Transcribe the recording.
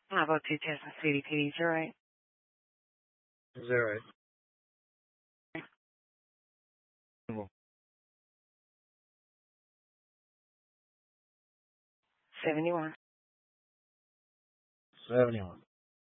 How about 2 tests of CDPD? Is that right? Is that right? 71. 71.